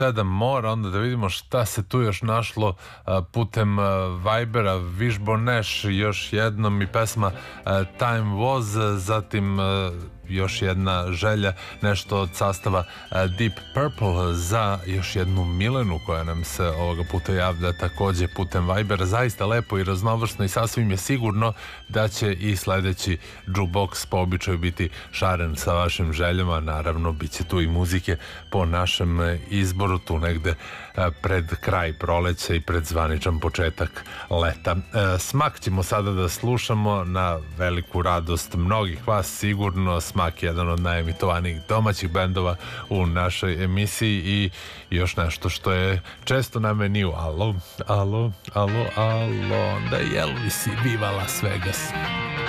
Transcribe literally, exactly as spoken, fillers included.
Sada mora, onda da vidimo šta se tu još našlo putem Vibera. Wishbone-Ash još jednom i pesma Time Was, zatim još jedna želja, nešto od sastava Deep Purple za još jednu Milenu koja nam se ovoga puta javlja takođe putem Vibera. Zaista lepo i raznovrsno i sasvim je sigurno da će i sledeći Jukebox po običaju biti šaren sa vašim željama. Naravno, bit će tu i muzike po našem izboru, tu negde pred kraj proleća i pred zvaničan početak leta. Smak ćemo sada da slušamo na veliku radost mnogih vas sigurno. Smak je jedan od najemitovanijih domaćih bendova u našoj emisiji i još nešto što je često na meniju. Alo, alo, alo, alo, onda je Elvis i Viva Las Vegas.